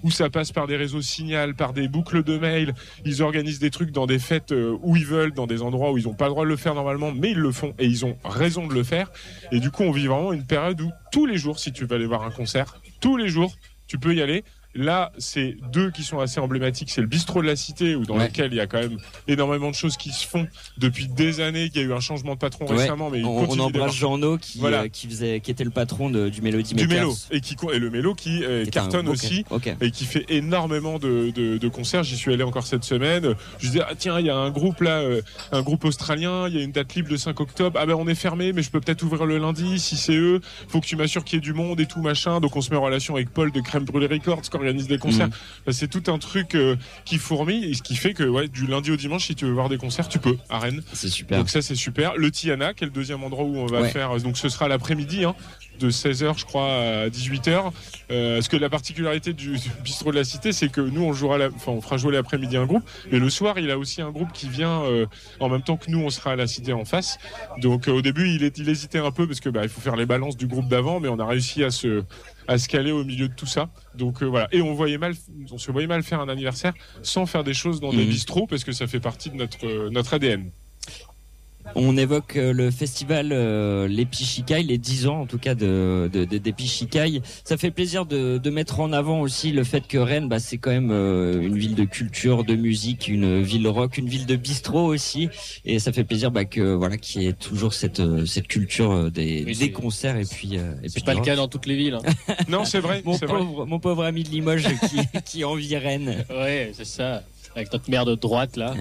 où ça passe par des réseaux Signal, par des boucles de mails. Ils organisent des trucs dans des fêtes où ils veulent, dans des endroits où ils n'ont pas le droit de le faire normalement, mais ils le font et ils ont raison de le faire. Et du coup, on vit vraiment une période où tous les jours, si tu veux aller voir un concert, tous les jours, tu peux y aller. Là, c'est deux qui sont assez emblématiques. C'est le bistrot de la Cité, dans lequel il y a quand même énormément de choses qui se font depuis des années. Il y a eu un changement de patron récemment, mais on embrasse Jean-No qui était le patron du Melody Makers. Du Mélo et le Mélo qui cartonne aussi et qui fait énormément de concerts. J'y suis allé encore cette semaine. Je disais tiens, il y a un groupe là, un groupe australien. Il y a une date libre le 5 octobre. Ah ben on est fermé, mais je peux peut-être ouvrir le lundi. Si c'est eux, faut que tu m'assures qu'il y ait du monde et tout machin. Donc on se met en relation avec Paul de Crème Brûlée Records organise des concerts. C'est tout un truc qui fourmille et ce qui fait que du lundi au dimanche, si tu veux voir des concerts, tu peux à Rennes. C'est super. Donc ça c'est super. Le Tiana, qui est le deuxième endroit où on va faire. Donc ce sera l'après-midi. De 16h je crois à 18h. Parce que la particularité du bistrot de la Cité, c'est que nous on fera jouer l'après-midi un groupe, mais le soir il a aussi un groupe qui vient en même temps que nous on sera à la Cité en face. Donc au début il hésitait un peu parce que il faut faire les balances du groupe d'avant, mais on a réussi à se caler au milieu de tout ça. Donc voilà. Et on se voyait mal faire un anniversaire sans faire des choses dans des bistrots parce que ça fait partie de notre ADN. On évoque le festival l'Epichikai, les 10 ans en tout cas d'Epichikai. Ça fait plaisir de mettre en avant aussi le fait que Rennes, c'est quand même une ville de culture, de musique, une ville rock, une ville de bistrot aussi. Et ça fait plaisir qu'il y ait toujours cette culture des concerts et puis c'est pas le cas dans toutes les villes. Non, c'est vrai. Mon pauvre ami de Limoges qui envie Rennes. Ouais, c'est ça. Avec notre maire de droite là.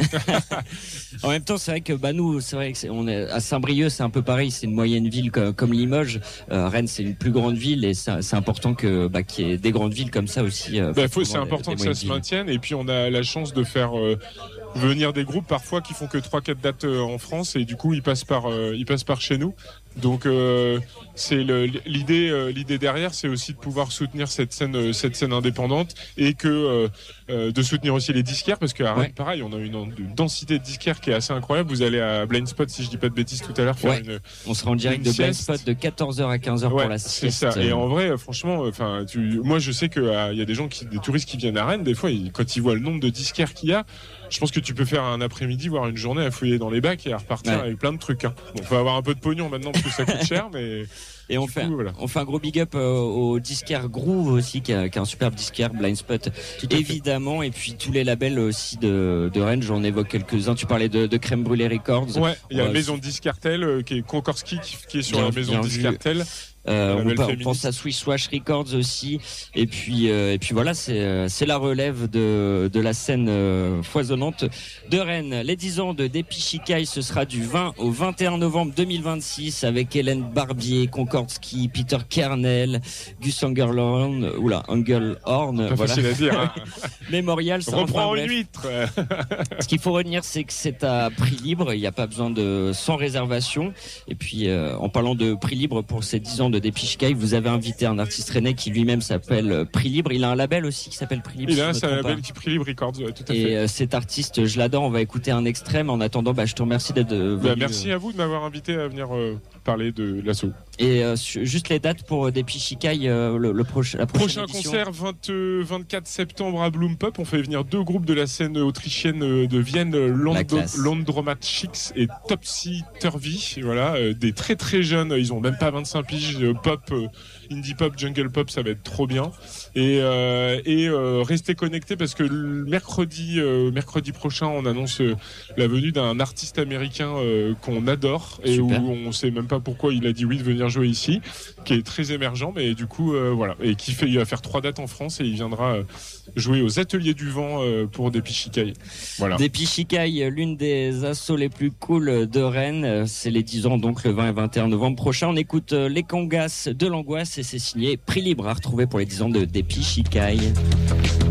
En même temps, c'est vrai que nous, c'est vrai que on est à Saint-Brieuc, c'est un peu pareil, c'est une moyenne ville comme Limoges. Rennes, c'est une plus grande ville et c'est important qu'il y ait des grandes villes comme ça aussi. C'est important que ça se maintienne et puis on a la chance de faire venir des groupes parfois qui font que 3-4 dates en France et du coup ils passent par chez nous. Donc c'est l'idée derrière, c'est aussi de pouvoir soutenir cette scène indépendante et que de soutenir aussi les disquaires parce qu'à Rennes, pareil, on a une densité de disquaires qui est assez incroyable. Vous allez à Blind Spot, si je dis pas de bêtises, tout à l'heure faire on sera en direct de Blind Spot de 14h à 15h pour la sieste. C'est ça. Et en vrai, franchement, moi je sais qu'il y a des touristes qui viennent à Rennes, des fois quand ils voient le nombre de disquaires qu'il y a, je pense que tu peux faire un après-midi, voire une journée à fouiller dans les bacs et à repartir avec plein de trucs. Bon, faut avoir un peu de pognon maintenant parce que ça coûte cher, mais... Et on fait un gros big up au disquaire Groove aussi, qui a un superbe disquaire, Blind Spot, évidemment, et puis tous les labels aussi de Rennes, j'en évoque quelques-uns. Tu parlais de Crème Brûlée Records. Ouais, il y a la maison Discartel, qui est Konkorski, qui est sur la maison Discartel. On pense à Swiss Wash Records aussi et puis voilà, c'est la relève de la scène foisonnante de Rennes. Les 10 ans de Epichikai, ce sera du 20 au 21 novembre 2026 avec Hélène Barbier, Konkorski, Peter Kernel, Gus Engelhorn, pas facile à dire, hein. Mémorial, ça reprend une huître. Ce qu'il faut retenir, c'est que c'est à prix libre, il n'y a pas besoin sans réservation. Et puis en parlant de prix libre pour ces 10 ans de Epichikai, vous avez invité un artiste rennais qui lui-même s'appelle Prix Libre. Il a un label aussi qui s'appelle Prix Libre. C'est un label qui Prix Libre Records, tout à fait. Et cet artiste, je l'adore. On va écouter un extrait. Mais en attendant, je te remercie d'être venu. Merci à vous de m'avoir invité à venir parler de l'assaut. Et juste les dates pour Epichikai, la prochaine concert 24 septembre à Bloom Pop. On fait venir deux groupes de la scène autrichienne de Vienne, Landromat-Chicks et Topsy Turvy. Voilà, des très très jeunes. Ils ont même pas 25 piges. Pop, indie pop, jungle pop, ça va être trop bien. Et restez connectés parce que le mercredi prochain, on annonce la venue d'un artiste américain qu'on adore et où on sait même pas pourquoi il a dit oui de venir jouer ici, qui est très émergent, mais du coup voilà, et il va faire 3 dates en France et il viendra jouer aux Ateliers du Vent pour Epichikai. Voilà. Epichikai, l'une des assos les plus cool de Rennes, c'est les 10 ans donc le 20 et 21 novembre prochain. On écoute les Congas de l'Angoisse et c'est signé Prix Libre à retrouver pour les 10 ans de Epichikai.